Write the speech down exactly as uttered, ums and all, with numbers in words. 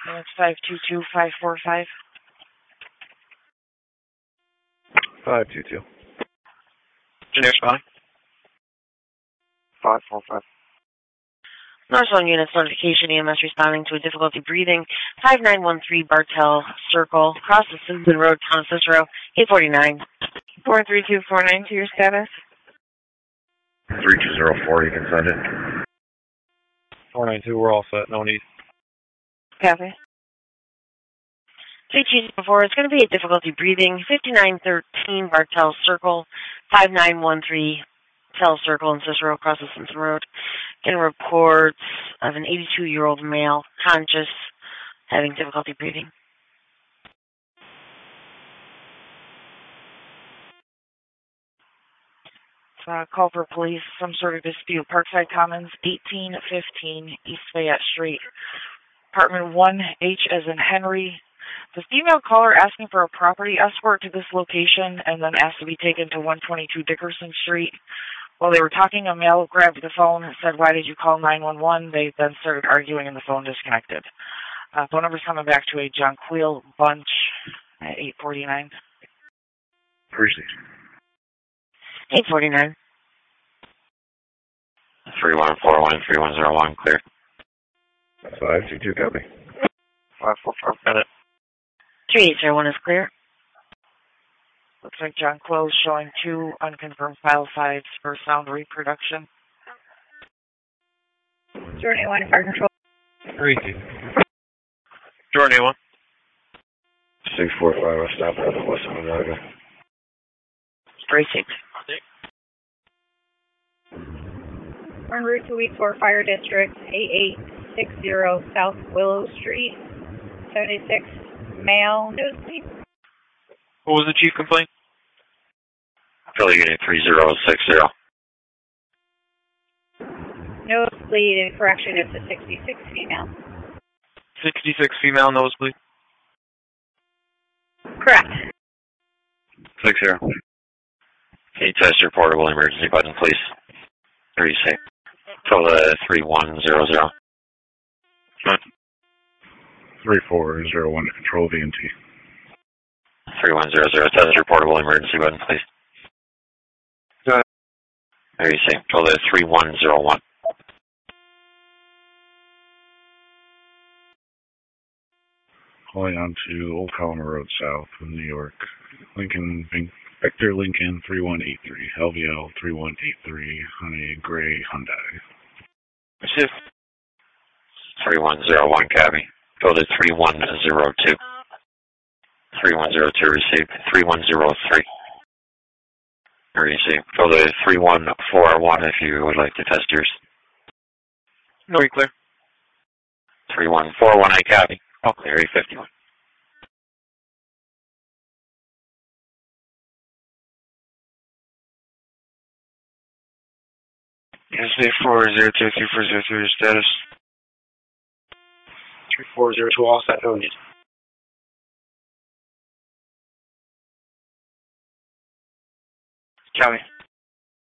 That's five two two, five four five. five two two. Engineer spotting. five four five. Northwestern Units Notification, E M S responding to a difficulty breathing. five nine one three Bartell Circle, across the Simpson Road, Town of Cicero, eight forty-nine. four three two four nine two, your status? three two zero four, you can send it. four nine two, we're all set. No need. Copy. three two zero four, it's going to be a difficulty breathing. fifty-nine thirteen Bartell Circle, five nine one three Bartell Circle in Cicero, across the Simpson Road. Getting reports of an eighty-two-year-old male, conscious, having difficulty breathing. Uh, call for police, some sort of dispute. Parkside Commons, eighteen fifteen East Fayette Street. Apartment one, H as in Henry. The female caller asking for a property escort to this location and then asked to be taken to one twenty-two Dickerson Street. While they were talking, a male grabbed the phone and said, "Why did you call nine one one?" They then started arguing and the phone disconnected. Uh, phone number's coming back to a Jonquil Bunch at eight forty-nine. Appreciate it. eight forty-nine. three one four one, three one zero one, clear. five two two, copy. five four five. Got it. three eight zero one is clear. Looks like Jonquil is showing two unconfirmed file sides for sound reproduction. Jordan A one, fire control. three two. Jordan A one. six four five, I'll stop at the West Montaga. three six. En route to Week four Fire District, eight eight six zero South Willow Street, seventy-six male. Nosebleed. What was the chief complaint? Philly Unit three zero six zero. Nosebleed, in correction, it's a sixty-six female. sixty-six female nosebleed. Correct. Six zero. Can you test your portable emergency button, please? Three six. Fill the three one zero zero. three four zero one to control V N T. three one zero zero. Test your portable emergency button, please. Go ahead. There you see. Fill the three one zero one. Calling on to Old Colony Road South in New York. Lincoln, Victor Lincoln three one eight three. L V L three one eight three on a gray Hyundai. Shift. three one zero one, copy. Go to three one zero two. three one zero two, received. three one zero three. Received. Go to three one four one if you would like to test yours. No, you're clear. three one four one, I copy. Oh, clear, eight fifty-one. S A four zero two three four zero three, your status. three four zero two, all set, no need. County.